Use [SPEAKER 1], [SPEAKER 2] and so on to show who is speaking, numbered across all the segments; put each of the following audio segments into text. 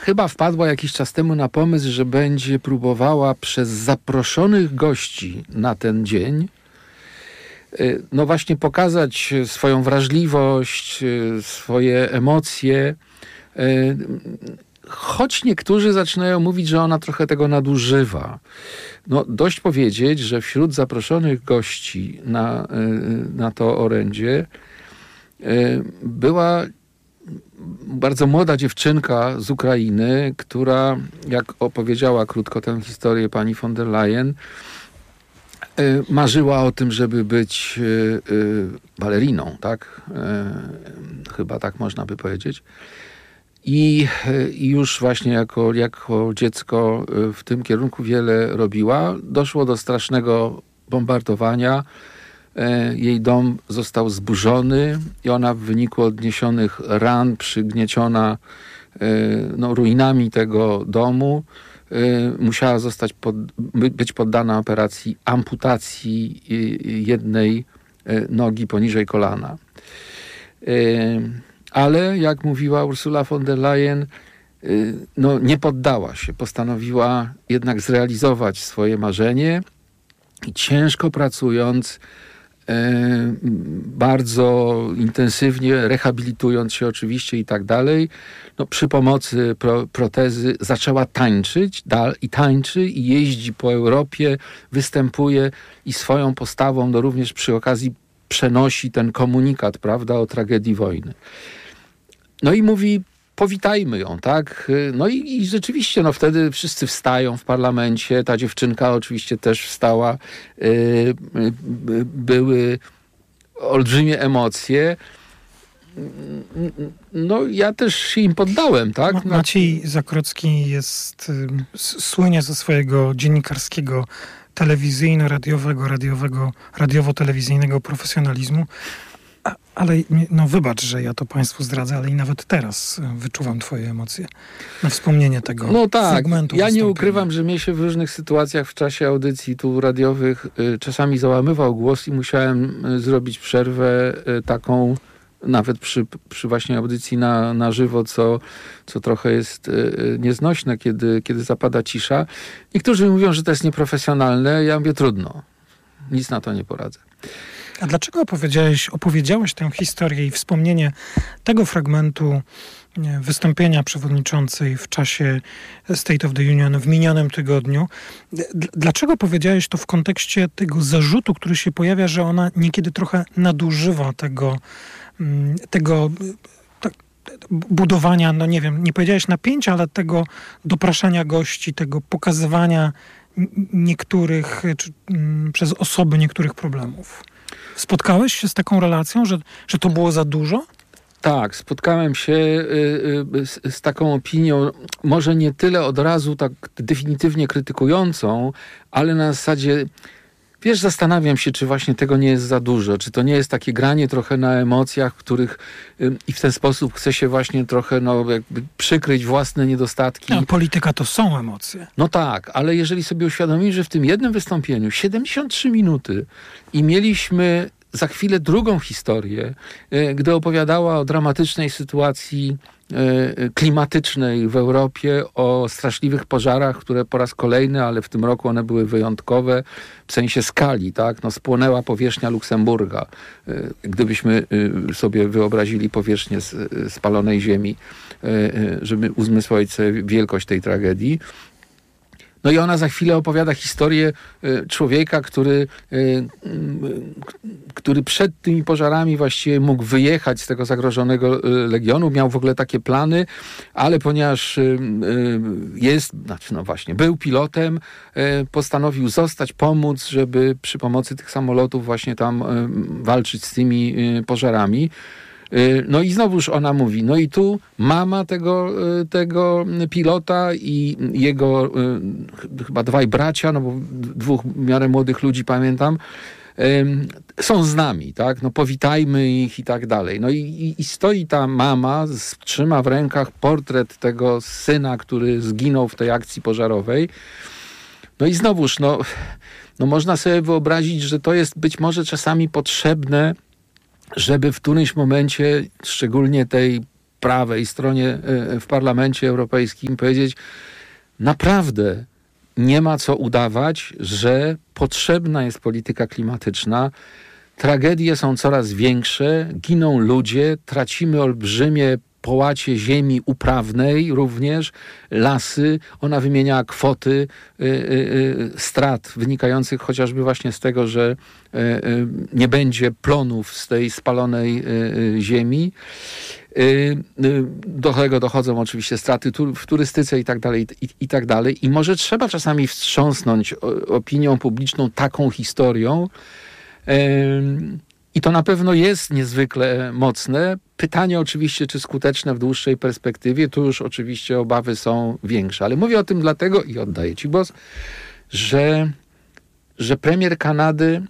[SPEAKER 1] chyba wpadła jakiś czas temu na pomysł, że będzie próbowała przez zaproszonych gości na ten dzień no właśnie pokazać swoją wrażliwość, swoje emocje. Choć niektórzy zaczynają mówić, że ona trochę tego nadużywa. No dość powiedzieć, że wśród zaproszonych gości na to orędzie była bardzo młoda dziewczynka z Ukrainy, która, jak opowiedziała krótko tę historię pani von der Leyen, marzyła o tym, żeby być baleriną, tak? Chyba tak można by powiedzieć. I już właśnie jako dziecko w tym kierunku wiele robiła. Doszło do strasznego bombardowania. Jej dom został zburzony i ona w wyniku odniesionych ran, przygnieciona ruinami tego domu, musiała być poddana operacji amputacji jednej nogi poniżej kolana. Ale jak mówiła Ursula von der Leyen, nie poddała się. Postanowiła jednak zrealizować swoje marzenie i ciężko pracując, bardzo intensywnie, rehabilitując się oczywiście i tak dalej, przy pomocy protezy zaczęła tańczyć i tańczy i jeździ po Europie, występuje i swoją postawą również przy okazji przenosi ten komunikat, prawda, o tragedii wojny. No i mówi, powitajmy ją, tak? No i rzeczywiście, wtedy wszyscy wstają w parlamencie, ta dziewczynka oczywiście też wstała, były olbrzymie emocje. No ja też się im poddałem, tak?
[SPEAKER 2] Maciej Zakrocki słynie ze swojego dziennikarskiego, telewizyjno-radiowego, radiowo-telewizyjnego profesjonalizmu. Ale wybacz, że ja to Państwu zdradzę, ale i nawet teraz wyczuwam Twoje emocje na wspomnienie tego fragmentu.
[SPEAKER 1] Ja nie ukrywam, że mnie się w różnych sytuacjach w czasie audycji tu radiowych czasami załamywał głos i musiałem zrobić przerwę taką, nawet przy właśnie audycji na żywo, co trochę jest nieznośne, kiedy zapada cisza. Niektórzy mówią, że to jest nieprofesjonalne. Ja mówię, trudno. Nic na to nie poradzę.
[SPEAKER 2] A dlaczego opowiedziałeś tę historię i wspomnienie tego fragmentu wystąpienia przewodniczącej w czasie State of the Union w minionym tygodniu? Dlaczego powiedziałeś to w kontekście tego zarzutu, który się pojawia, że ona niekiedy trochę nadużywa tego budowania, nie powiedziałeś napięcia, ale tego dopraszania gości, tego pokazywania niektórych, przez osoby niektórych problemów? Spotkałeś się z taką relacją, że to było za dużo?
[SPEAKER 1] Tak, spotkałem się z taką opinią, może nie tyle od razu tak definitywnie krytykującą, ale na zasadzie, zastanawiam się, czy właśnie tego nie jest za dużo, czy to nie jest takie granie trochę na emocjach, których i w ten sposób chce się właśnie trochę jakby przykryć własne niedostatki.
[SPEAKER 2] A polityka to są emocje.
[SPEAKER 1] No tak, ale jeżeli sobie uświadomimy, że w tym jednym wystąpieniu 73 minuty i mieliśmy za chwilę drugą historię, gdy opowiadała o dramatycznej sytuacji klimatycznej w Europie, o straszliwych pożarach, które po raz kolejny, ale w tym roku one były wyjątkowe w sensie skali, tak? Spłonęła powierzchnia Luksemburga. Gdybyśmy sobie wyobrazili powierzchnię spalonej ziemi, żeby uzmysłowić sobie wielkość tej tragedii. No i ona za chwilę opowiada historię człowieka, który przed tymi pożarami właściwie mógł wyjechać z tego zagrożonego regionu. Miał w ogóle takie plany, ale ponieważ był pilotem, postanowił zostać, pomóc, żeby przy pomocy tych samolotów właśnie tam walczyć z tymi pożarami. No i znowuż ona mówi, no i tu mama tego pilota i jego chyba dwaj bracia, bo dwóch w miarę młodych ludzi pamiętam, są z nami, tak? Powitajmy ich i tak dalej. No i stoi ta mama, trzyma w rękach portret tego syna, który zginął w tej akcji pożarowej. No i znowuż, można sobie wyobrazić, że to jest być może czasami potrzebne, żeby w którymś momencie, szczególnie tej prawej stronie w Parlamencie Europejskim powiedzieć, naprawdę nie ma co udawać, że potrzebna jest polityka klimatyczna. Tragedie są coraz większe, giną ludzie, tracimy olbrzymie połacie ziemi uprawnej również, lasy. Ona wymieniała kwoty strat wynikających chociażby właśnie z tego, że nie będzie plonów z tej spalonej ziemi. Do tego dochodzą oczywiście straty w turystyce i tak dalej. I może trzeba czasami wstrząsnąć opinią publiczną taką historią. I to na pewno jest niezwykle mocne. Pytanie oczywiście, czy skuteczne w dłuższej perspektywie. Tu już oczywiście obawy są większe. Ale mówię o tym dlatego, i oddaję ci głos, że premier Kanady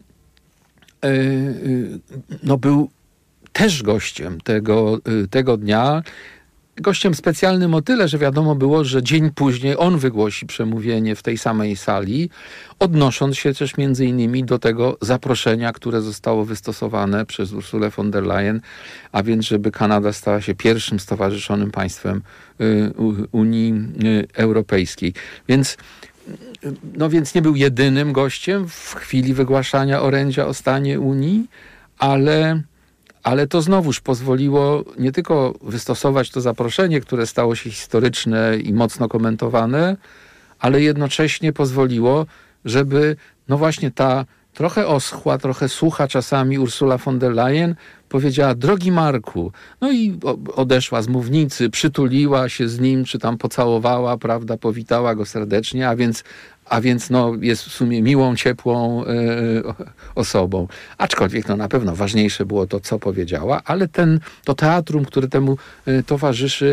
[SPEAKER 1] był też gościem tego dnia. Gościem specjalnym o tyle, że wiadomo było, że dzień później on wygłosi przemówienie w tej samej sali, odnosząc się też między innymi do tego zaproszenia, które zostało wystosowane przez Ursulę von der Leyen, a więc żeby Kanada stała się pierwszym stowarzyszonym państwem Unii Europejskiej. Więc nie był jedynym gościem w chwili wygłaszania orędzia o stanie Unii, ale to znowuż pozwoliło nie tylko wystosować to zaproszenie, które stało się historyczne i mocno komentowane, ale jednocześnie pozwoliło, żeby właśnie ta trochę oschła, trochę sucha czasami Ursula von der Leyen powiedziała: drogi Marku, i odeszła z mównicy, przytuliła się z nim, czy tam pocałowała, prawda, powitała go serdecznie, a więc jest w sumie miłą, ciepłą osobą. Aczkolwiek na pewno ważniejsze było to, co powiedziała, ale to teatrum, które temu towarzyszy,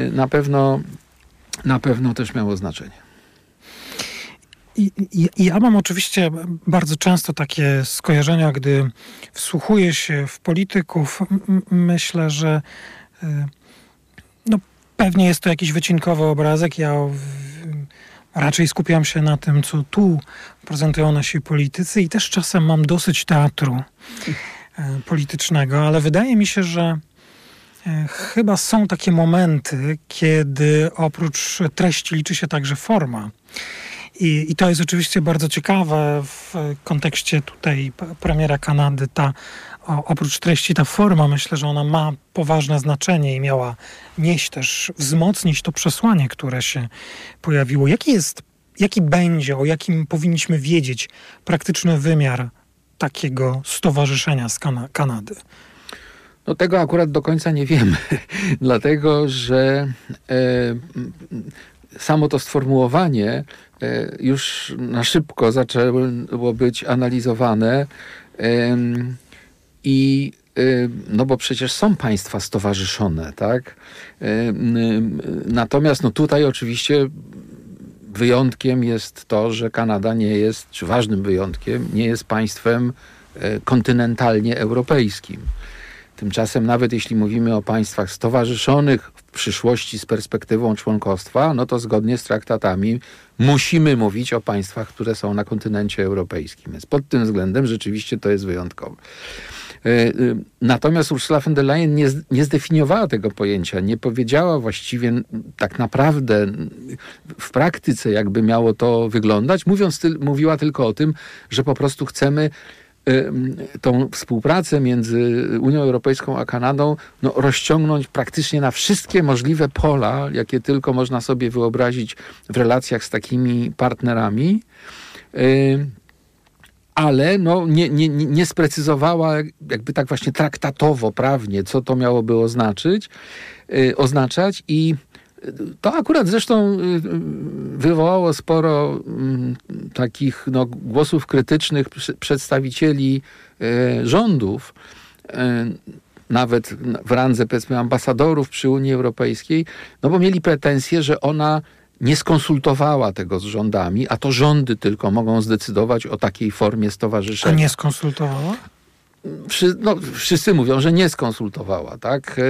[SPEAKER 1] na pewno też miało znaczenie.
[SPEAKER 2] Ja mam oczywiście bardzo często takie skojarzenia, gdy wsłuchuję się w polityków. Myślę, że pewnie jest to jakiś wycinkowy obrazek. Ja raczej skupiam się na tym, co tu prezentują nasi politycy, i też czasem mam dosyć teatru politycznego, ale wydaje mi się, że chyba są takie momenty, kiedy oprócz treści liczy się także forma. I to jest oczywiście bardzo ciekawe w kontekście tutaj premiera Kanady. Oprócz treści ta forma, myślę, że ona ma poważne znaczenie i miała wzmocnić to przesłanie, które się pojawiło. Jaki będzie, o jakim powinniśmy wiedzieć praktyczny wymiar takiego stowarzyszenia z Kanady?
[SPEAKER 1] Tego akurat do końca nie wiemy, dlatego że samo to sformułowanie już na szybko zaczęło być analizowane bo przecież są państwa stowarzyszone, tak? Natomiast tutaj oczywiście wyjątkiem jest to, że Kanada nie jest, czy ważnym wyjątkiem, nie jest państwem kontynentalnie europejskim. Tymczasem nawet jeśli mówimy o państwach stowarzyszonych w przyszłości z perspektywą członkostwa, to zgodnie z traktatami musimy mówić o państwach, które są na kontynencie europejskim. Więc pod tym względem rzeczywiście to jest wyjątkowe. Natomiast Ursula von der Leyen nie zdefiniowała tego pojęcia, nie powiedziała właściwie tak naprawdę w praktyce, jakby miało to wyglądać. Mówiła tylko o tym, że po prostu chcemy tą współpracę między Unią Europejską a Kanadą rozciągnąć praktycznie na wszystkie możliwe pola, jakie tylko można sobie wyobrazić w relacjach z takimi partnerami. Ale nie sprecyzowała jakby tak właśnie traktatowo, prawnie, co to miałoby oznaczać, i to akurat zresztą wywołało sporo takich głosów krytycznych przedstawicieli rządów, nawet w randze, powiedzmy, ambasadorów przy Unii Europejskiej, bo mieli pretensje, że ona nie skonsultowała tego z rządami, a to rządy tylko mogą zdecydować o takiej formie stowarzyszenia.
[SPEAKER 2] A nie skonsultowała?
[SPEAKER 1] Wszyscy mówią, że nie skonsultowała, tak?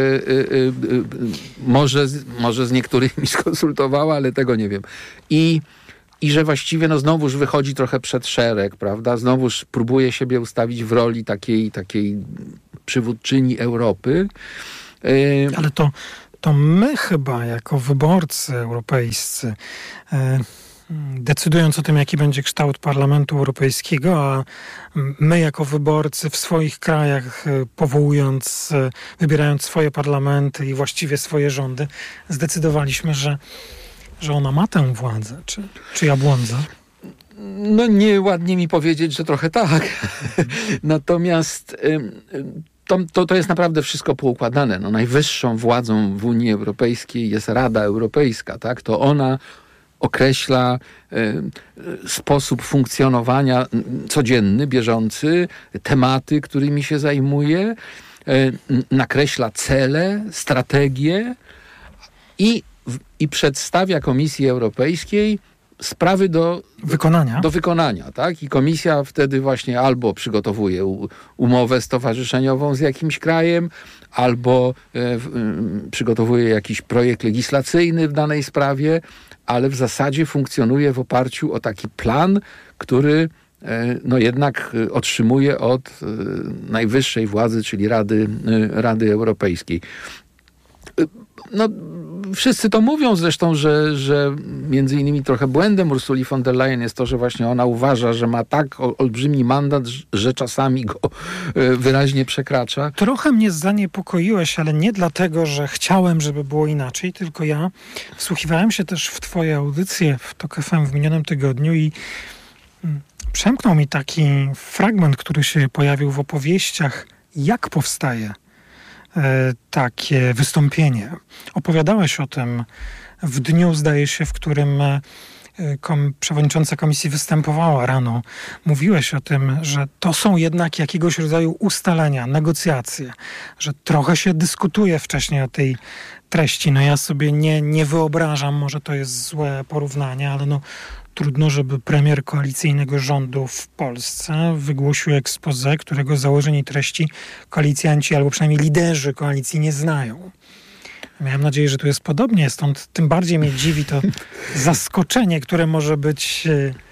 [SPEAKER 1] Może z niektórymi skonsultowała, ale tego nie wiem. I że właściwie znowuż wychodzi trochę przed szereg, prawda? Znowuż próbuje siebie ustawić w roli takiej przywódczyni Europy.
[SPEAKER 2] Ale to to my chyba jako wyborcy europejscy, decydując o tym, jaki będzie kształt Parlamentu Europejskiego, a my jako wyborcy w swoich krajach powołując, wybierając swoje parlamenty i właściwie swoje rządy, zdecydowaliśmy, że ona ma tę władzę. Czy ja błądzę?
[SPEAKER 1] No nieładnie mi powiedzieć, że trochę tak. Natomiast to jest naprawdę wszystko poukładane. No, najwyższą władzą w Unii Europejskiej jest Rada Europejska. Tak? To ona określa sposób funkcjonowania codzienny, bieżący, tematy, którymi się zajmuje, nakreśla cele, strategie i przedstawia Komisji Europejskiej sprawy do wykonania. Tak? I Komisja wtedy właśnie albo przygotowuje umowę stowarzyszeniową z jakimś krajem, albo przygotowuje jakiś projekt legislacyjny w danej sprawie, ale w zasadzie funkcjonuje w oparciu o taki plan, który no jednak otrzymuje od najwyższej władzy, czyli Rady Europejskiej. No, wszyscy to mówią zresztą, że między innymi trochę błędem Ursuli von der Leyen jest to, że właśnie ona uważa, że ma tak olbrzymi mandat, że czasami go wyraźnie przekracza.
[SPEAKER 2] Trochę mnie zaniepokoiłeś, ale nie dlatego, że chciałem, żeby było inaczej, tylko ja wsłuchiwałem się też w twoje audycje w TOK FM w minionym tygodniu i przemknął mi taki fragment, który się pojawił w opowieściach, jak powstaje takie wystąpienie. Opowiadałeś o tym w dniu, zdaje się, w którym przewodnicząca komisji występowała rano. Mówiłeś o tym, że to są jednak jakiegoś rodzaju ustalenia, negocjacje, że trochę się dyskutuje wcześniej o tej treści. No ja sobie nie wyobrażam, może to jest złe porównanie, ale no trudno, żeby premier koalicyjnego rządu w Polsce wygłosił exposé, którego założeń i treści koalicjanci, albo przynajmniej liderzy koalicji nie znają. Miałem nadzieję, że tu jest podobnie, stąd tym bardziej mnie dziwi to zaskoczenie, które może być,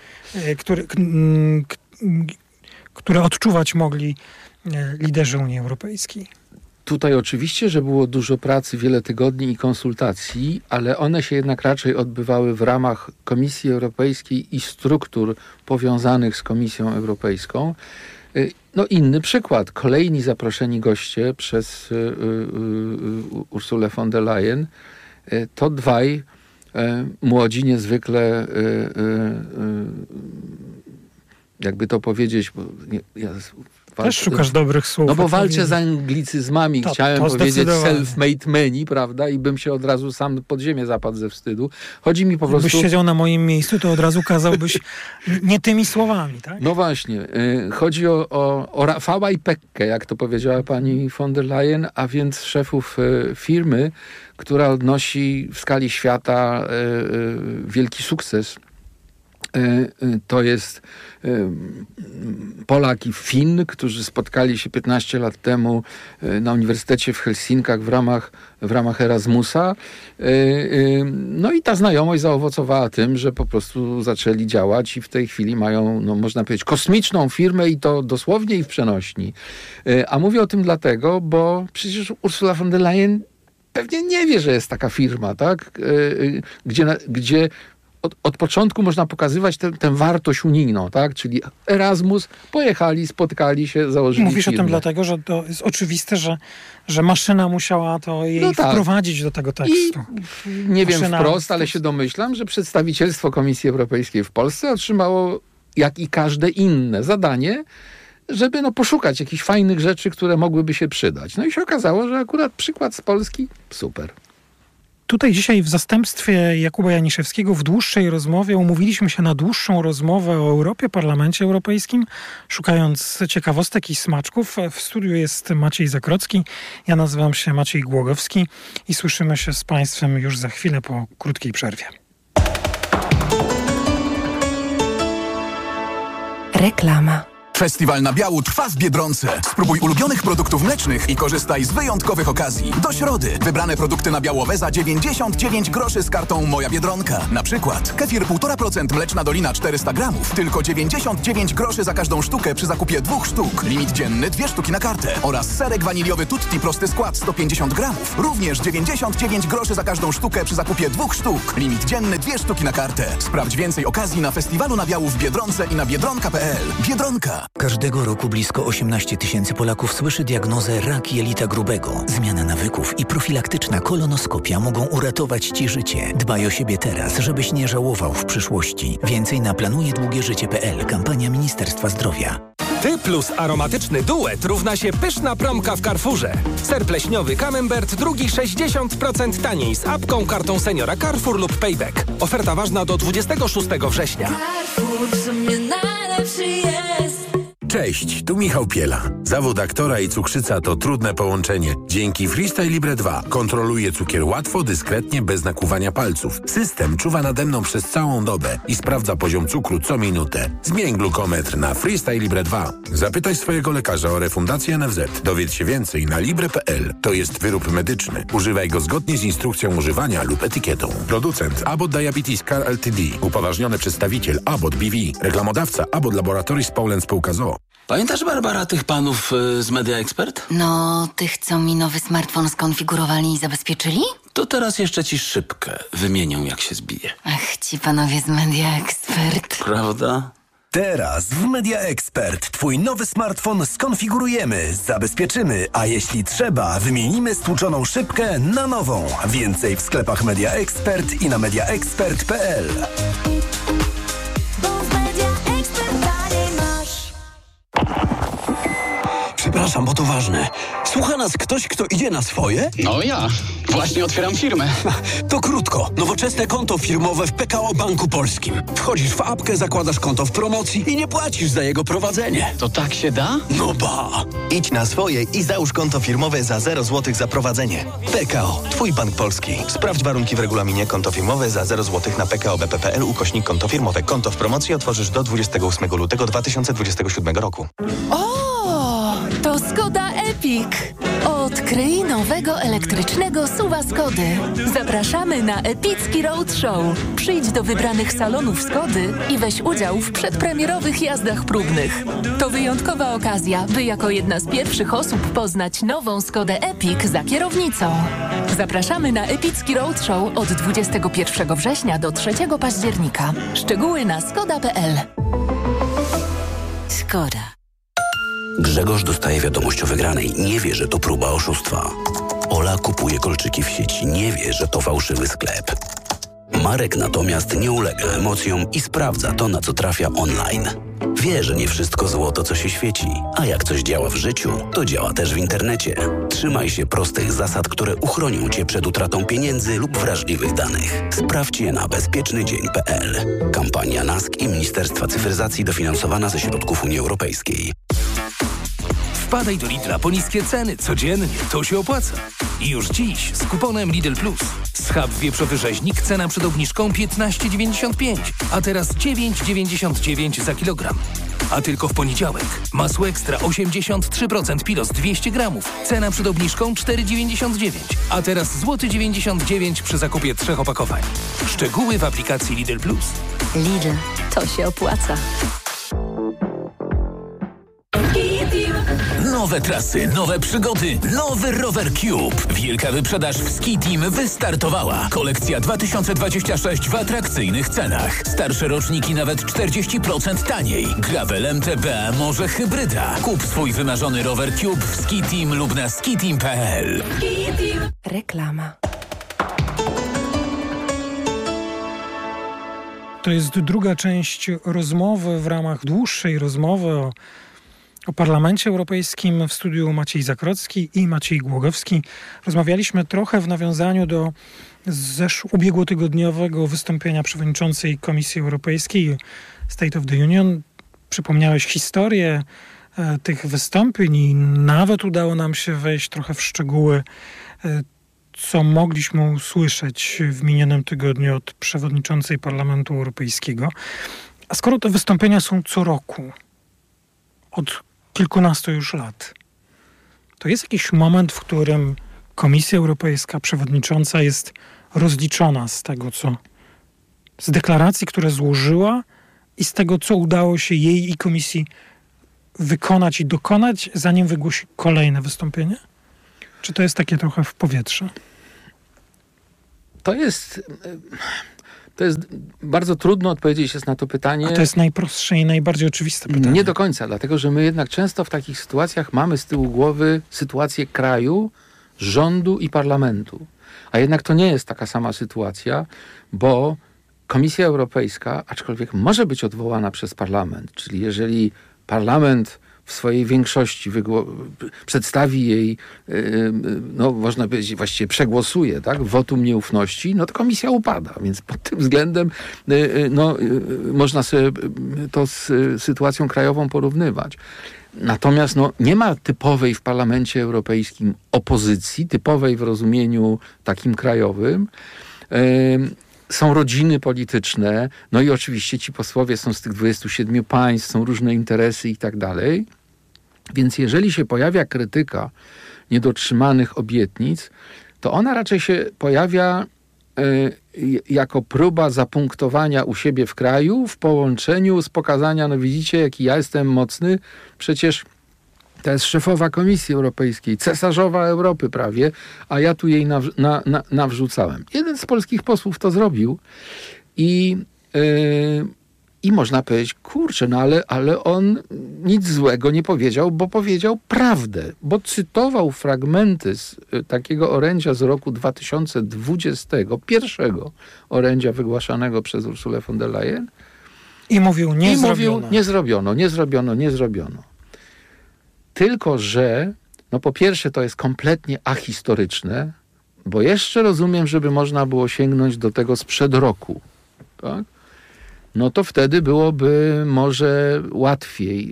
[SPEAKER 2] które odczuwać mogli liderzy Unii Europejskiej.
[SPEAKER 1] Tutaj oczywiście, że było dużo pracy, wiele tygodni i konsultacji, ale one się jednak raczej odbywały w ramach Komisji Europejskiej i struktur powiązanych z Komisją Europejską. No inny przykład. Kolejni zaproszeni goście przez Ursulę von der Leyen to dwaj młodzi, niezwykle jakby to powiedzieć, bo ja
[SPEAKER 2] też szukasz dobrych słów.
[SPEAKER 1] No bo walczę z anglicyzmami. Chciałem powiedzieć self-made meni, prawda? I bym się od razu sam pod ziemię zapadł ze wstydu. Chodzi mi po prostu...
[SPEAKER 2] Jakbyś siedział na moim miejscu, to od razu kazałbyś nie tymi słowami, tak?
[SPEAKER 1] No właśnie. Chodzi o Rafała i Pekkę, jak to powiedziała pani von der Leyen, a więc szefów firmy, która odnosi w skali świata wielki sukces. To jest Polak i Fin, którzy spotkali się 15 lat temu na Uniwersytecie w Helsinkach w ramach Erasmusa. No i ta znajomość zaowocowała tym, że po prostu zaczęli działać i w tej chwili mają, no można powiedzieć, kosmiczną firmę i to dosłownie i w przenośni. A mówię o tym dlatego, bo przecież Ursula von der Leyen pewnie nie wie, że jest taka firma, tak? Gdzie od początku można pokazywać tę wartość unijną, tak? Czyli Erasmus, pojechali, spotkali się, założyli
[SPEAKER 2] Mówisz
[SPEAKER 1] firmę.
[SPEAKER 2] O tym dlatego, że to jest oczywiste, że maszyna musiała to jej wprowadzić do tego tekstu.
[SPEAKER 1] I nie wiem wprost, ale się domyślam, że przedstawicielstwo Komisji Europejskiej w Polsce otrzymało, jak i każde inne, zadanie, żeby poszukać jakichś fajnych rzeczy, które mogłyby się przydać. No i się okazało, że akurat przykład z Polski super.
[SPEAKER 2] Tutaj dzisiaj w zastępstwie Jakuba Janiszewskiego w dłuższej rozmowie umówiliśmy się na dłuższą rozmowę o Europie, Parlamencie Europejskim, szukając ciekawostek i smaczków. W studiu jest Maciej Zakrocki, ja nazywam się Maciej Głogowski i słyszymy się z Państwem już za chwilę po krótkiej przerwie.
[SPEAKER 3] Reklama. Festiwal nabiału trwa w Biedronce. Spróbuj ulubionych produktów mlecznych i korzystaj z wyjątkowych okazji. Do środy wybrane produkty nabiałowe za 99 groszy z kartą Moja Biedronka. Na przykład kefir 1,5% mleczna dolina 400 gramów. Tylko 99 groszy za każdą sztukę przy zakupie 2 sztuk. Limit dzienny 2 sztuki na kartę. Oraz serek waniliowy Tutti prosty skład 150 gramów. Również 99 groszy za każdą sztukę przy zakupie 2 sztuk. Limit dzienny 2 sztuki na kartę. Sprawdź więcej okazji na festiwalu nabiału w Biedronce i na biedronka.pl. Biedronka.
[SPEAKER 4] Każdego roku blisko 18 000 Polaków słyszy diagnozę rak jelita grubego. Zmiana nawyków i profilaktyczna kolonoskopia mogą uratować Ci życie. Dbaj o siebie teraz, żebyś nie żałował w przyszłości. Więcej na planujedługieżycie.pl. Kampania Ministerstwa Zdrowia.
[SPEAKER 5] Ty plus aromatyczny duet równa się pyszna promka w Carrefourze. Ser pleśniowy Camembert, drugi 60% taniej z apką, kartą seniora Carrefour lub Payback. Oferta ważna do 26 września.
[SPEAKER 6] Carrefour w sumie najlepszy jest.
[SPEAKER 7] Cześć, tu Michał Piela. Zawód aktora i cukrzyca to trudne połączenie. Dzięki Freestyle Libre 2 kontroluję cukier łatwo, dyskretnie, bez nakłuwania palców. System czuwa nade mną przez całą dobę i sprawdza poziom cukru co minutę. Zmień glukometr na Freestyle Libre 2. Zapytaj swojego lekarza o refundację NFZ. Dowiedz się więcej na libre.pl. To jest wyrób medyczny. Używaj go zgodnie z instrukcją używania lub etykietą. Producent Abbott Diabetes Care Ltd. Upoważniony przedstawiciel Abbott BV. Reklamodawca Abbott Laboratories Poland Spółka z.o.o.
[SPEAKER 8] Pamiętasz, Barbara, tych panów z Media Expert?
[SPEAKER 9] No, tych, co mi nowy smartfon skonfigurowali i zabezpieczyli?
[SPEAKER 8] To teraz jeszcze ci szybkę wymienią, jak się zbije.
[SPEAKER 9] Ach, ci panowie z Media Expert.
[SPEAKER 8] Prawda?
[SPEAKER 10] Teraz w Media Expert twój nowy smartfon skonfigurujemy, zabezpieczymy, a jeśli trzeba, wymienimy stłuczoną szybkę na nową. Więcej w sklepach Media Expert i na mediaexpert.pl.
[SPEAKER 11] Przepraszam, bo to ważne. Słucha nas ktoś, kto idzie na swoje?
[SPEAKER 12] No ja. Właśnie otwieram firmę.
[SPEAKER 11] To krótko. Nowoczesne konto firmowe w PKO Banku Polskim. Wchodzisz w apkę, zakładasz konto w promocji i nie płacisz za jego prowadzenie.
[SPEAKER 12] To tak się da?
[SPEAKER 11] No ba!
[SPEAKER 13] Idź na swoje i załóż konto firmowe za 0 zł za prowadzenie. PKO. Twój bank polski. Sprawdź warunki w regulaminie. Konto firmowe za 0 zł na pkobp.pl/konto firmowe. Konto w promocji otworzysz do 28 lutego 2027 roku.
[SPEAKER 14] To Skoda Epic. Odkryj nowego elektrycznego SUV-a Skody. Zapraszamy na epicki roadshow. Przyjdź do wybranych salonów Skody i weź udział w przedpremierowych jazdach próbnych. To wyjątkowa okazja, by jako jedna z pierwszych osób poznać nową Skodę Epic za kierownicą. Zapraszamy na epicki roadshow od 21 września do 3 października. Szczegóły na skoda.pl.
[SPEAKER 9] Skoda.
[SPEAKER 15] Grzegorz dostaje wiadomość o wygranej. Nie wie, że to próba oszustwa. Ola kupuje kolczyki w sieci. Nie wie, że to fałszywy sklep. Marek natomiast nie ulega emocjom i sprawdza to, na co trafia online. Wie, że nie wszystko złoto, co się świeci. A jak coś działa w życiu, to działa też w internecie. Trzymaj się prostych zasad, które uchronią Cię przed utratą pieniędzy lub wrażliwych danych. Sprawdź je na bezpiecznydzień.pl. Kampania NASK i Ministerstwa Cyfryzacji dofinansowana ze środków Unii Europejskiej.
[SPEAKER 5] Wpadaj do Lidla po niskie ceny codziennie, to się opłaca. I już dziś z kuponem Lidl Plus. Schab wieprzowy rzeźnik, cena przed obniżką 15,95, a teraz 9,99 za kilogram. A tylko w poniedziałek masło ekstra 83% Pilos 200 gramów, cena przed obniżką 4,99, a teraz złoty 99 przy zakupie 3 opakowań. Szczegóły w aplikacji Lidl Plus.
[SPEAKER 14] Lidl, to się opłaca.
[SPEAKER 16] Nowe trasy, nowe przygody, nowy Rower Cube. Wielka wyprzedaż w Ski Team wystartowała. Kolekcja 2026 w atrakcyjnych cenach. Starsze roczniki nawet 40% taniej. Gravel MTB, może hybryda. Kup swój wymarzony Rower Cube w Ski Team lub na skiteam.pl.
[SPEAKER 14] Reklama.
[SPEAKER 2] To jest druga część rozmowy w ramach dłuższej rozmowy o Parlamencie Europejskim. W studiu Maciej Zakrocki i Maciej Głogowski. Rozmawialiśmy trochę w nawiązaniu do ubiegłotygodniowego wystąpienia przewodniczącej Komisji Europejskiej State of the Union. Przypomniałeś historię tych wystąpień i nawet udało nam się wejść trochę w szczegóły, co mogliśmy usłyszeć w minionym tygodniu od przewodniczącej Parlamentu Europejskiego. A skoro te wystąpienia są co roku, od kilkunastu już lat. To jest jakiś moment, w którym Komisja Europejska, przewodnicząca jest rozliczona z tego, z deklaracji, które złożyła i z tego, co udało się jej i Komisji wykonać i dokonać, zanim wygłosi kolejne wystąpienie? Czy to jest takie trochę w powietrze?
[SPEAKER 1] To jest bardzo trudno odpowiedzieć na to pytanie.
[SPEAKER 2] A to jest najprostsze i najbardziej oczywiste pytanie.
[SPEAKER 1] Nie do końca, dlatego że my jednak często w takich sytuacjach mamy z tyłu głowy sytuację kraju, rządu i parlamentu. A jednak to nie jest taka sama sytuacja, bo Komisja Europejska, aczkolwiek może być odwołana przez parlament, czyli jeżeli parlament w swojej większości przedstawi jej, można powiedzieć, właściwie przegłosuje, tak, wotum nieufności, no to komisja upada. Więc pod tym względem można sobie to z sytuacją krajową porównywać. Natomiast nie ma typowej w Parlamencie Europejskim opozycji, typowej w rozumieniu takim krajowym. Są rodziny polityczne, no i oczywiście ci posłowie są z tych 27 państw, są różne interesy i tak dalej. Więc jeżeli się pojawia krytyka niedotrzymanych obietnic, to ona raczej się pojawia jako próba zapunktowania u siebie w kraju w połączeniu z pokazania, no widzicie, jaki ja jestem mocny, przecież to jest szefowa Komisji Europejskiej, cesarzowa Europy prawie, a ja tu jej nawrzucałem. Jeden z polskich posłów to zrobił i można powiedzieć, kurczę, ale on nic złego nie powiedział, bo powiedział prawdę, bo cytował fragmenty z takiego orędzia z roku 2020, pierwszego orędzia wygłaszanego przez Ursulę von der Leyen.
[SPEAKER 2] I mówił,
[SPEAKER 1] nie zrobiono. Tylko że, po pierwsze to jest kompletnie ahistoryczne, bo jeszcze rozumiem, żeby można było sięgnąć do tego sprzed roku, tak? No to wtedy byłoby może łatwiej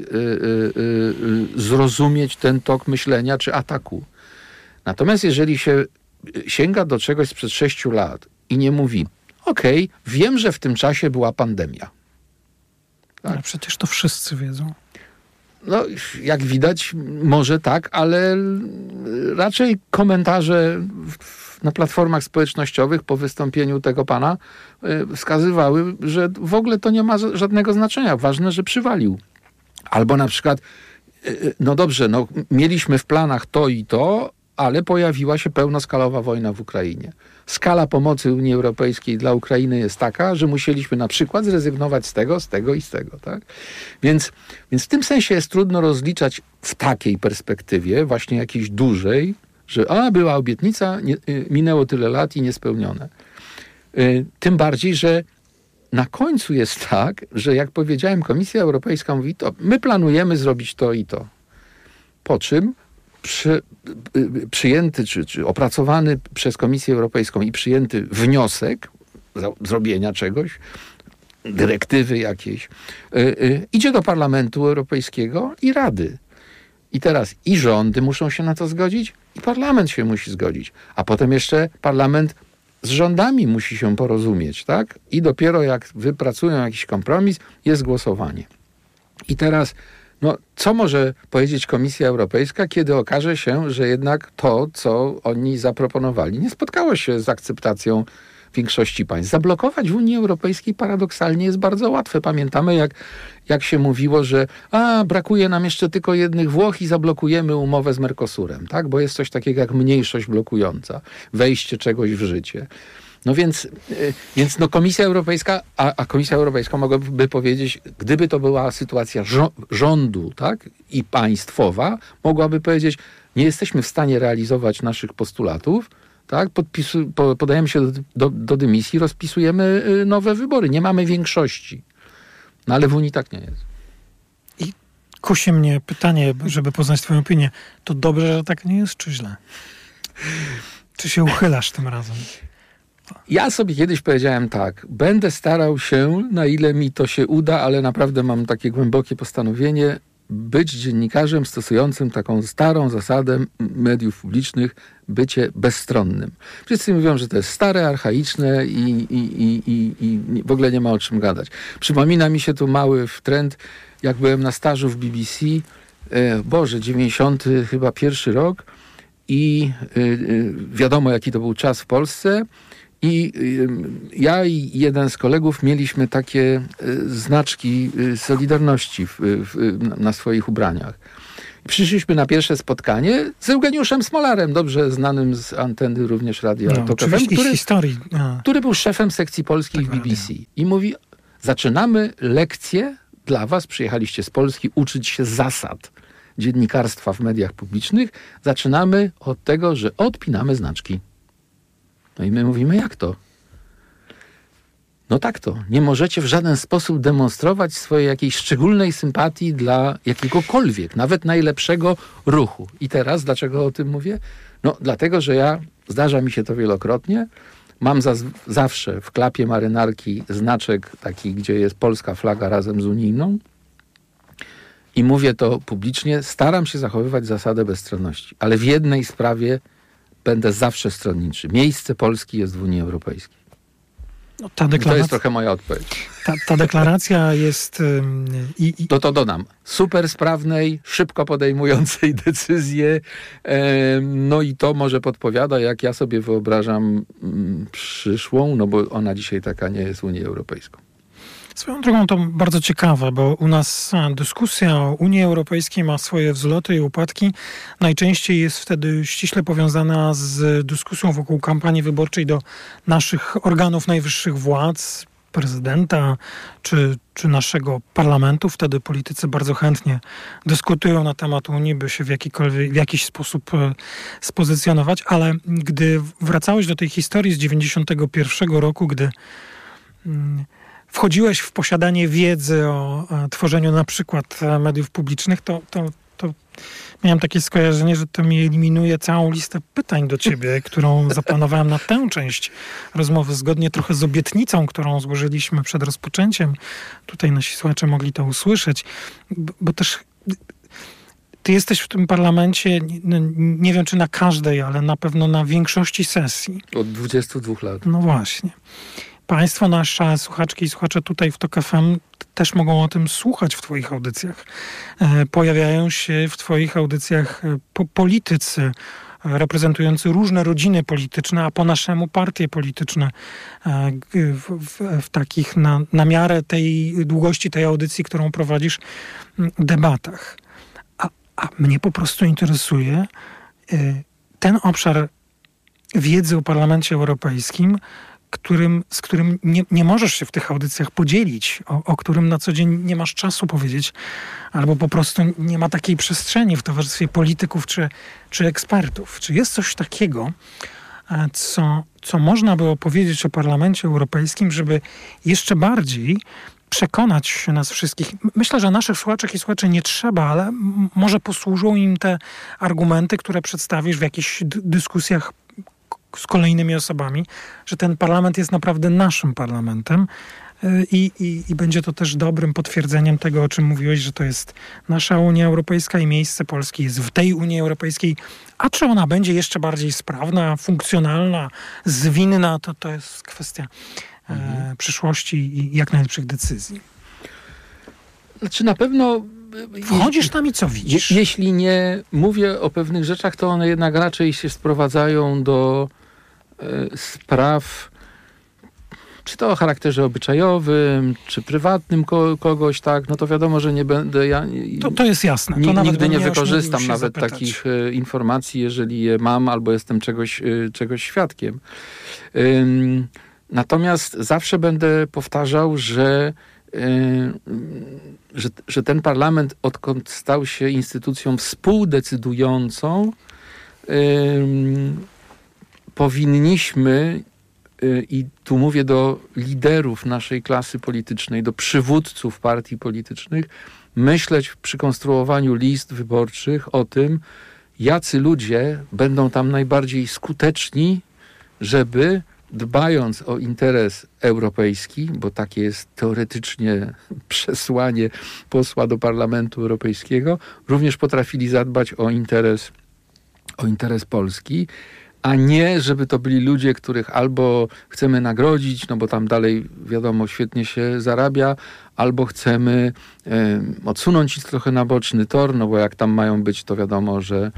[SPEAKER 1] zrozumieć ten tok myślenia czy ataku. Natomiast jeżeli się sięga do czegoś sprzed 6 lat i nie mówi, wiem, że w tym czasie była pandemia.
[SPEAKER 2] Tak? Ale przecież to wszyscy wiedzą.
[SPEAKER 1] No, jak widać, może tak, ale raczej komentarze na platformach społecznościowych po wystąpieniu tego pana wskazywały, że w ogóle to nie ma żadnego znaczenia. Ważne, że przywalił. Albo na przykład, mieliśmy w planach to i to, ale pojawiła się pełnoskalowa wojna w Ukrainie. Skala pomocy Unii Europejskiej dla Ukrainy jest taka, że musieliśmy na przykład zrezygnować z tego i z tego. Tak? Więc w tym sensie jest trudno rozliczać w takiej perspektywie, właśnie jakiejś dużej, że była obietnica, minęło tyle lat i niespełnione. Tym bardziej, że na końcu jest tak, że jak powiedziałem, Komisja Europejska mówi, to my planujemy zrobić to i to. Po czym przyjęty czy opracowany przez Komisję Europejską i przyjęty wniosek zrobienia czegoś, dyrektywy jakiejś, idzie do Parlamentu Europejskiego i Rady. I teraz i rządy muszą się na to zgodzić, i parlament się musi zgodzić. A potem jeszcze parlament z rządami musi się porozumieć, tak? I dopiero jak wypracują jakiś kompromis, jest głosowanie. I teraz co może powiedzieć Komisja Europejska, kiedy okaże się, że jednak to, co oni zaproponowali, nie spotkało się z akceptacją większości państw. Zablokować w Unii Europejskiej paradoksalnie jest bardzo łatwe. Pamiętamy, jak się mówiło, że brakuje nam jeszcze tylko jednych Włoch i zablokujemy umowę z Mercosurem, tak? Bo jest coś takiego jak mniejszość blokująca, wejście czegoś w życie. No więc Komisja Europejska, a Komisja Europejska mogłaby powiedzieć, gdyby to była sytuacja rządu, tak, i państwowa, mogłaby powiedzieć, nie jesteśmy w stanie realizować naszych postulatów, tak, podajemy się do dymisji, rozpisujemy nowe wybory, nie mamy większości. No ale w Unii tak nie jest.
[SPEAKER 2] I kusi mnie pytanie, żeby poznać twoją opinię, to dobrze, że tak nie jest, czy źle? Czy się uchylasz tym razem?
[SPEAKER 1] Ja sobie kiedyś powiedziałem tak, będę starał się, na ile mi to się uda, ale naprawdę mam takie głębokie postanowienie, być dziennikarzem stosującym taką starą zasadę mediów publicznych, bycie bezstronnym. Wszyscy mówią, że to jest stare, archaiczne i w ogóle nie ma o czym gadać. Przypomina mi się tu mały trend, jak byłem na stażu w BBC, 90 chyba pierwszy rok i wiadomo, jaki to był czas w Polsce. I ja i jeden z kolegów mieliśmy takie znaczki Solidarności na swoich ubraniach. Przyszliśmy na pierwsze spotkanie z Eugeniuszem Smolarem, dobrze znanym z anteny również Radia Tok FM, który był szefem sekcji polskiej w BBC. I mówi, zaczynamy lekcję dla was, przyjechaliście z Polski uczyć się zasad dziennikarstwa w mediach publicznych. Zaczynamy od tego, że odpinamy znaczki. No i my mówimy, jak to? No tak to. Nie możecie w żaden sposób demonstrować swojej jakiejś szczególnej sympatii dla jakiegokolwiek, nawet najlepszego ruchu. I teraz, dlaczego o tym mówię? No dlatego, że zdarza mi się to wielokrotnie, mam zawsze w klapie marynarki znaczek taki, gdzie jest polska flaga razem z unijną i mówię to publicznie, staram się zachowywać zasadę bezstronności, ale w jednej sprawie będę zawsze stronniczy. Miejsce Polski jest w Unii Europejskiej.
[SPEAKER 2] No,
[SPEAKER 1] to jest trochę moja odpowiedź.
[SPEAKER 2] Ta deklaracja jest...
[SPEAKER 1] To dodam. Super sprawnej, szybko podejmującej decyzje. No i to może podpowiada, jak ja sobie wyobrażam przyszłą, no bo ona dzisiaj taka nie jest Unią Europejską.
[SPEAKER 2] Swoją drogą to bardzo ciekawe, bo u nas dyskusja o Unii Europejskiej ma swoje wzloty i upadki. Najczęściej jest wtedy ściśle powiązana z dyskusją wokół kampanii wyborczej do naszych organów najwyższych władz, prezydenta czy naszego parlamentu. Wtedy politycy bardzo chętnie dyskutują na temat Unii, by się w jakiś sposób spozycjonować. Ale gdy wracałeś do tej historii z 91 roku, gdy wchodziłeś w posiadanie wiedzy o tworzeniu na przykład mediów publicznych, to miałem takie skojarzenie, że to mi eliminuje całą listę pytań do ciebie, którą zaplanowałem na tę część rozmowy, zgodnie trochę z obietnicą, którą złożyliśmy przed rozpoczęciem. Tutaj nasi słuchacze mogli to usłyszeć, bo też ty jesteś w tym parlamencie, nie wiem czy na każdej, ale na pewno na większości sesji.
[SPEAKER 1] Od 22 lat.
[SPEAKER 2] No właśnie. Państwo, nasze słuchaczki i słuchacze tutaj w Tok FM też mogą o tym słuchać w twoich audycjach. Pojawiają się w twoich audycjach politycy reprezentujący różne rodziny polityczne, a po naszemu partie polityczne w takich na miarę tej długości tej audycji, którą prowadzisz, debatach. A mnie po prostu interesuje ten obszar wiedzy o Parlamencie Europejskim, z którym nie możesz się w tych audycjach podzielić, o którym na co dzień nie masz czasu powiedzieć, albo po prostu nie ma takiej przestrzeni w towarzystwie polityków czy ekspertów. Czy jest coś takiego, co można by opowiedzieć o Parlamencie Europejskim, żeby jeszcze bardziej przekonać nas wszystkich? Myślę, że naszych słuchaczek i słuchaczy nie trzeba, ale może posłużą im te argumenty, które przedstawisz w jakichś dyskusjach z kolejnymi osobami, że ten parlament jest naprawdę naszym parlamentem i będzie to też dobrym potwierdzeniem tego, o czym mówiłeś, że to jest nasza Unia Europejska i miejsce Polski jest w tej Unii Europejskiej. A czy ona będzie jeszcze bardziej sprawna, funkcjonalna, zwinna, to jest kwestia przyszłości i jak najlepszych decyzji.
[SPEAKER 1] Znaczy na pewno...
[SPEAKER 2] Wchodzisz tam i co widzisz?
[SPEAKER 1] Jeśli nie mówię o pewnych rzeczach, to one jednak raczej się sprowadzają do spraw, czy to o charakterze obyczajowym, czy prywatnym kogoś, tak, no to wiadomo, że nie będę ja...
[SPEAKER 2] To jest jasne. To
[SPEAKER 1] nigdy nie wykorzystam nawet takich informacji, jeżeli je mam, albo jestem czegoś świadkiem. Natomiast zawsze będę powtarzał, że ten parlament, odkąd stał się instytucją współdecydującą, powinniśmy, i tu mówię do liderów naszej klasy politycznej, do przywódców partii politycznych, myśleć przy konstruowaniu list wyborczych o tym, jacy ludzie będą tam najbardziej skuteczni, żeby dbając o interes europejski, bo takie jest teoretycznie przesłanie posła do Parlamentu Europejskiego, również potrafili zadbać o interes Polski, a nie, żeby to byli ludzie, których albo chcemy nagrodzić, no bo tam dalej, wiadomo, świetnie się zarabia, albo chcemy odsunąć ich trochę na boczny tor, no bo jak tam mają być, to wiadomo, że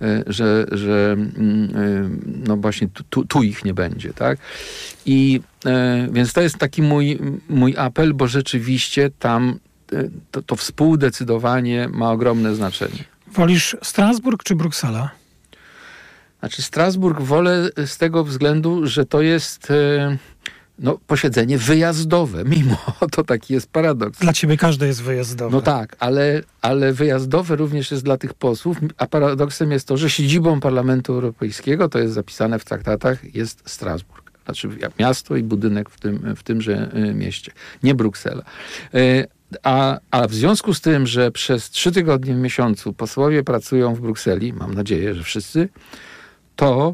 [SPEAKER 1] no właśnie tu ich nie będzie, tak? I więc to jest taki mój apel, bo rzeczywiście tam to współdecydowanie ma ogromne znaczenie.
[SPEAKER 2] Wolisz Strasburg czy Brukselę?
[SPEAKER 1] Znaczy Strasburg wolę z tego względu, że to jest posiedzenie wyjazdowe, mimo to taki jest paradoks.
[SPEAKER 2] Dla ciebie każde jest wyjazdowe.
[SPEAKER 1] No tak, ale wyjazdowe również jest dla tych posłów, a paradoksem jest to, że siedzibą Parlamentu Europejskiego, to jest zapisane w traktatach, jest Strasburg. Znaczy miasto i budynek w tymże mieście, nie Bruksela. A w związku z tym, że przez 3 tygodnie w miesiącu posłowie pracują w Brukseli, mam nadzieję, że wszyscy, to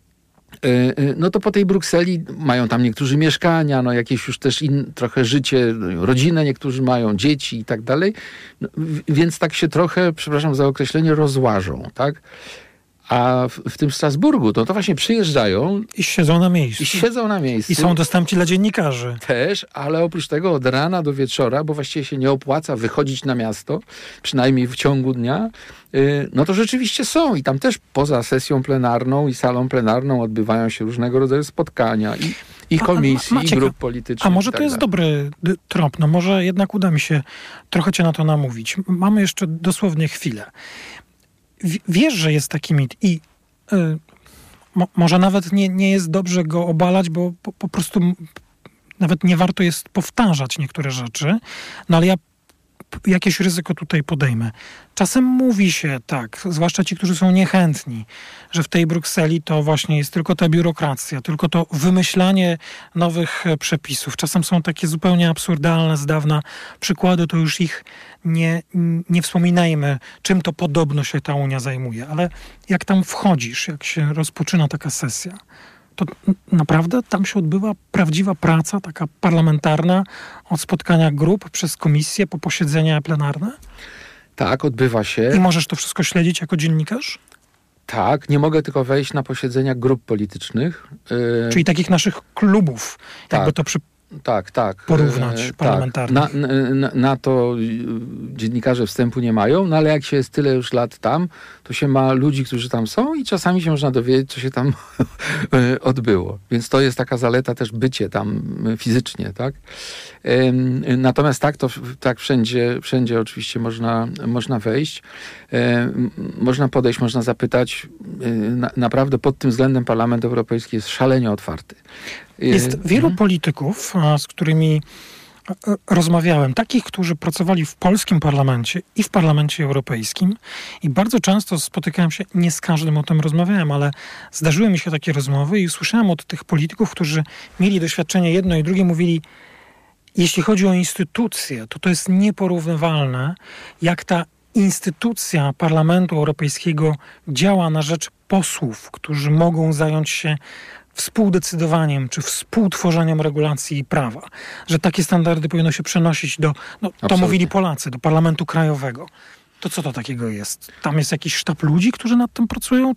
[SPEAKER 1] po tej Brukseli mają tam niektórzy mieszkania, jakieś już też trochę życie, rodzinę niektórzy mają, dzieci i tak dalej, więc tak się trochę, przepraszam za określenie, rozłażą, tak? A w tym Strasburgu to właśnie przyjeżdżają
[SPEAKER 2] i siedzą na miejscu. I są dostępni dla dziennikarzy.
[SPEAKER 1] Też, ale oprócz tego od rana do wieczora, bo właściwie się nie opłaca wychodzić na miasto, przynajmniej w ciągu dnia, to rzeczywiście są. I tam też poza sesją plenarną i salą plenarną odbywają się różnego rodzaju spotkania i komisji, i grup politycznych.
[SPEAKER 2] A może to jest dobry trop? No może jednak uda mi się trochę cię na to namówić. Mamy jeszcze dosłownie chwilę. Wiesz, że jest taki mit i może nawet nie jest dobrze go obalać, bo po prostu nawet nie warto jest powtarzać niektóre rzeczy, no ale ja jakieś ryzyko tutaj podejmę. Czasem mówi się tak, zwłaszcza ci, którzy są niechętni, że w tej Brukseli to właśnie jest tylko ta biurokracja, tylko to wymyślanie nowych przepisów. Czasem są takie zupełnie absurdalne z dawna przykłady, to już ich nie wspominajmy, czym to podobno się ta Unia zajmuje. Ale jak tam wchodzisz, jak się rozpoczyna taka sesja, to naprawdę tam się odbywa prawdziwa praca, taka parlamentarna, od spotkania grup przez komisję po posiedzenia plenarne?
[SPEAKER 1] Tak, odbywa się.
[SPEAKER 2] I możesz to wszystko śledzić jako dziennikarz?
[SPEAKER 1] Tak, nie mogę tylko wejść na posiedzenia grup politycznych.
[SPEAKER 2] Czyli takich naszych klubów,
[SPEAKER 1] tak,
[SPEAKER 2] jakby to porównać parlamentarnie.
[SPEAKER 1] Tak. Na to dziennikarze wstępu nie mają, no ale jak się jest tyle już lat tam, to się ma ludzi, którzy tam są i czasami się można dowiedzieć, co się tam odbyło. Więc to jest taka zaleta też bycie tam fizycznie, tak? Natomiast tak wszędzie oczywiście można wejść. Można podejść, można zapytać. Naprawdę pod tym względem Parlament Europejski jest szalenie otwarty.
[SPEAKER 2] Jest wielu polityków, z którymi rozmawiałem, takich, którzy pracowali w polskim parlamencie i w Parlamencie Europejskim i bardzo często spotykałem się, nie z każdym o tym rozmawiałem, ale zdarzyły mi się takie rozmowy i słyszałem od tych polityków, którzy mieli doświadczenie jedno i drugie, mówili, jeśli chodzi o instytucje, to jest nieporównywalne, jak ta instytucja Parlamentu Europejskiego działa na rzecz posłów, którzy mogą zająć się współdecydowaniem czy współtworzeniem regulacji i prawa. Że takie standardy powinno się przenosić to mówili Polacy, do Parlamentu Krajowego. To co to takiego jest? Tam jest jakiś sztab ludzi, którzy nad tym pracują?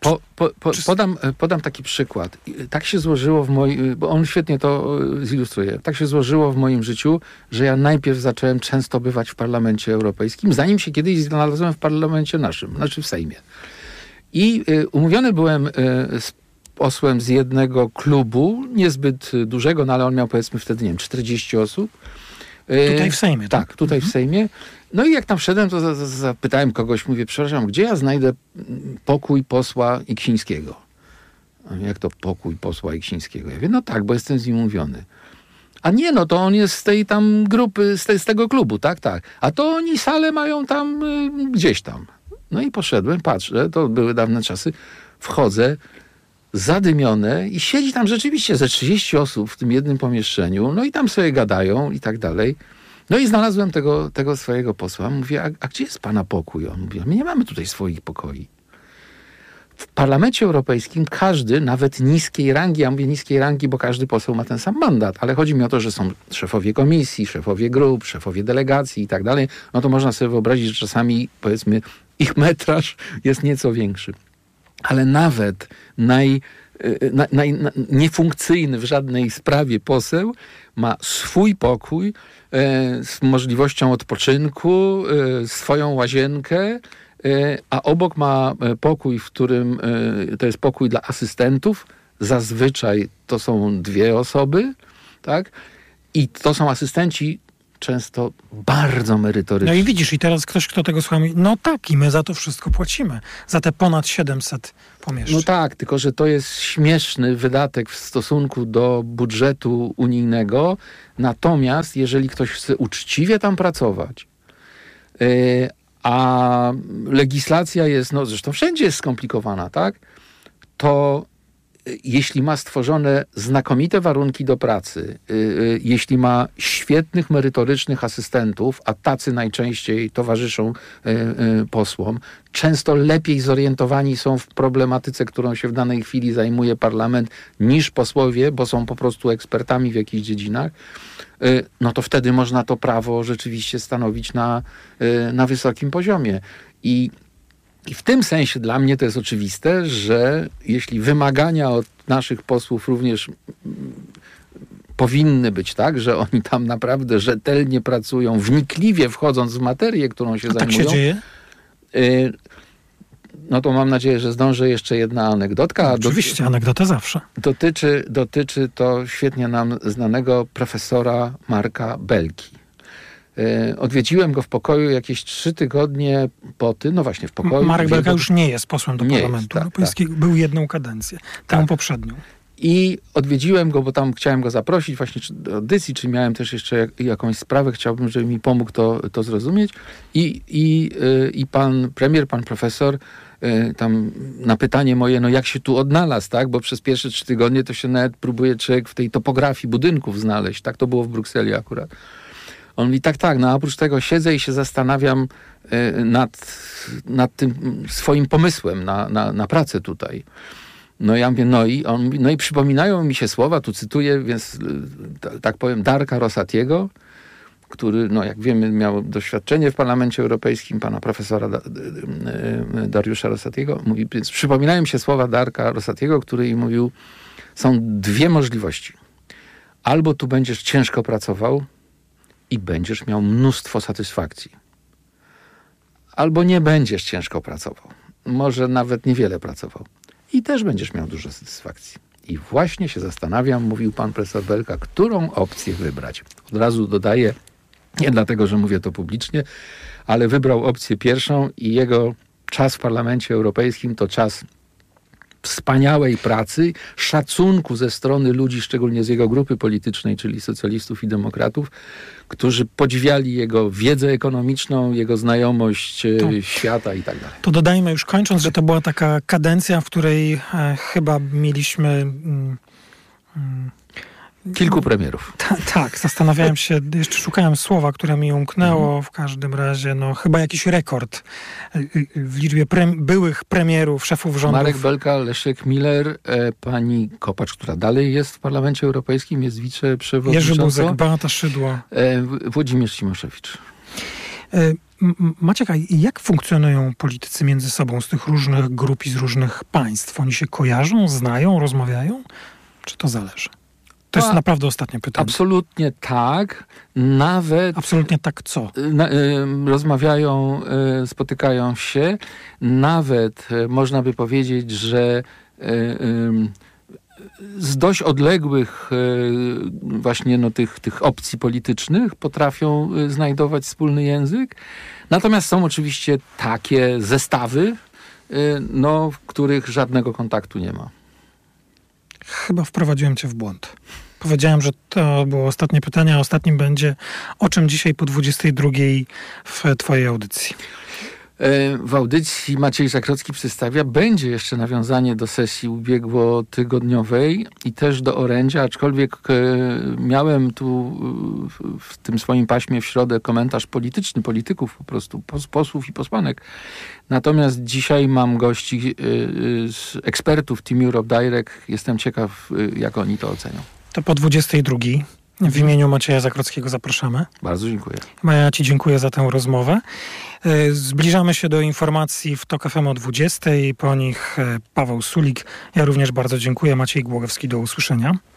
[SPEAKER 1] Podam taki przykład. Tak się złożyło bo on świetnie to zilustruje. Tak się złożyło w moim życiu, że ja najpierw zacząłem często bywać w Parlamencie Europejskim, zanim się kiedyś znalazłem w Parlamencie naszym, znaczy w Sejmie. I umówiony byłem z posłem z jednego klubu, niezbyt dużego, no ale on miał powiedzmy wtedy, 40 osób.
[SPEAKER 2] Tutaj w Sejmie, tak?
[SPEAKER 1] Tak, tutaj w Sejmie. No i jak tam wszedłem, to zapytałem kogoś, mówię, przepraszam, gdzie ja znajdę pokój posła Iksińskiego? Jak to pokój posła Iksińskiego? Ja mówię, no tak, bo jestem z nim umówiony. A nie, no to on jest z tej tam grupy, z tego klubu, tak. A to oni salę mają tam gdzieś tam. No i poszedłem, patrzę, to były dawne czasy, wchodzę, zadymione i siedzi tam rzeczywiście ze 30 osób w tym jednym pomieszczeniu, no i tam sobie gadają i tak dalej. No i znalazłem tego swojego posła. Mówię, a gdzie jest pana pokój? On mówi, my nie mamy tutaj swoich pokoi. w Parlamencie Europejskim każdy, nawet niskiej rangi, ja mówię niskiej rangi, bo każdy poseł ma ten sam mandat, ale chodzi mi o to, że są szefowie komisji, szefowie grup, szefowie delegacji i tak dalej, no to można sobie wyobrazić, że czasami, powiedzmy, ich metraż jest nieco większy. Ale nawet niefunkcyjny w żadnej sprawie poseł ma swój pokój z możliwością odpoczynku, swoją łazienkę, a obok ma pokój, w którym to jest pokój dla asystentów. Zazwyczaj to są 2 osoby, tak? I to są asystenci często bardzo merytoryczni.
[SPEAKER 2] No i widzisz, i teraz ktoś, kto tego słucha, mówi, no tak, i my za to wszystko płacimy. Za te ponad 700 pomieszczeń.
[SPEAKER 1] No tak, tylko że to jest śmieszny wydatek w stosunku do budżetu unijnego. Natomiast jeżeli ktoś chce uczciwie tam pracować, a legislacja jest, no zresztą wszędzie jest skomplikowana, tak? To jeśli ma stworzone znakomite warunki do pracy, jeśli ma świetnych, merytorycznych asystentów, a tacy najczęściej towarzyszą posłom, często lepiej zorientowani są w problematyce, którą się w danej chwili zajmuje parlament, niż posłowie, bo są po prostu ekspertami w jakichś dziedzinach, no to wtedy można to prawo rzeczywiście stanowić na wysokim poziomie. I w tym sensie dla mnie to jest oczywiste, że jeśli wymagania od naszych posłów również powinny być tak, że oni tam naprawdę rzetelnie pracują, wnikliwie wchodząc w materię, którą się zajmują.
[SPEAKER 2] Tak się dzieje?
[SPEAKER 1] No to mam nadzieję, że zdążę jeszcze jedna anegdotka.
[SPEAKER 2] Oczywiście, anegdota zawsze.
[SPEAKER 1] Dotyczy to świetnie nam znanego profesora Marka Belki. Odwiedziłem go w pokoju jakieś 3 tygodnie po tym, no właśnie w pokoju.
[SPEAKER 2] Marek Belka już nie jest posłem do Parlamentu Europejskiego,
[SPEAKER 1] tak.
[SPEAKER 2] Był jedną kadencję, tę poprzednią.
[SPEAKER 1] I odwiedziłem go, bo tam chciałem go zaprosić właśnie do audycji, czy miałem też jeszcze jakąś sprawę, chciałbym, żeby mi pomógł to zrozumieć. I pan premier, pan profesor tam na pytanie moje, no jak się tu odnalazł, tak? Bo przez pierwsze 3 tygodnie to się nawet próbuje człowiek w tej topografii budynków znaleźć. Tak to było w Brukseli akurat. On mówi, tak, no oprócz tego siedzę i się zastanawiam nad tym swoim pomysłem na pracę tutaj. No ja mówię, on mówi, no i przypominają mi się słowa, tu cytuję, więc tak powiem, Darka Rosatiego, który, no jak wiemy, miał doświadczenie w Parlamencie Europejskim, pana profesora Dariusza Rosatiego. Mówi, więc przypominają mi się słowa Darka Rosatiego, który mówił, są 2 możliwości. Albo tu będziesz ciężko pracował i będziesz miał mnóstwo satysfakcji. Albo nie będziesz ciężko pracował. Może nawet niewiele pracował. I też będziesz miał dużo satysfakcji. I właśnie się zastanawiam, mówił pan profesor Belka, którą opcję wybrać. Od razu dodaję, nie dlatego, że mówię to publicznie, ale wybrał opcję pierwszą i jego czas w Parlamencie Europejskim to czas wspaniałej pracy, szacunku ze strony ludzi, szczególnie z jego grupy politycznej, czyli socjalistów i demokratów, którzy podziwiali jego wiedzę ekonomiczną, jego znajomość świata i tak dalej.
[SPEAKER 2] To dodajmy już kończąc, że to była taka kadencja, w której chyba mieliśmy...
[SPEAKER 1] Kilku premierów.
[SPEAKER 2] Tak, zastanawiałem się, jeszcze szukałem słowa, które mi umknęło, w każdym razie, no chyba jakiś rekord w liczbie byłych premierów, szefów rządów.
[SPEAKER 1] Marek Belka, Leszek Miller, pani Kopacz, która dalej jest w Parlamencie Europejskim, jest wiceprzewodniczącą.
[SPEAKER 2] Jerzy Buzek, Beata Szydło.
[SPEAKER 1] Włodzimierz Cimoszewicz.
[SPEAKER 2] Maciek, a jak funkcjonują politycy między sobą z tych różnych grup i z różnych państw? Oni się kojarzą, znają, rozmawiają? Czy to zależy? To jest naprawdę ostatnie pytanie.
[SPEAKER 1] Absolutnie tak. Nawet...
[SPEAKER 2] Absolutnie tak co?
[SPEAKER 1] Rozmawiają, spotykają się. Nawet można by powiedzieć, że z dość odległych właśnie tych opcji politycznych potrafią znajdować wspólny język. Natomiast są oczywiście takie zestawy, w których żadnego kontaktu nie ma.
[SPEAKER 2] Chyba wprowadziłem cię w błąd. Powiedziałem, że to było ostatnie pytanie, a ostatnim będzie, o czym dzisiaj po 22:00 w twojej audycji?
[SPEAKER 1] w audycji Maciej Żakrocki przedstawia, będzie jeszcze nawiązanie do sesji ubiegłotygodniowej i też do orędzia, aczkolwiek miałem tu w tym swoim paśmie w środę komentarz polityczny, polityków po prostu, posłów i posłanek. Natomiast dzisiaj mam gości z ekspertów Team Europe Direct. Jestem ciekaw, jak oni to ocenią. To po 22. W imieniu Macieja Zakrockiego zapraszamy. Bardzo dziękuję. Maja, ci dziękuję za tę rozmowę. Zbliżamy się do informacji w TOK FM o 20:00. Po nich Paweł Sulik. Ja również bardzo dziękuję. Maciej Głogowski, do usłyszenia.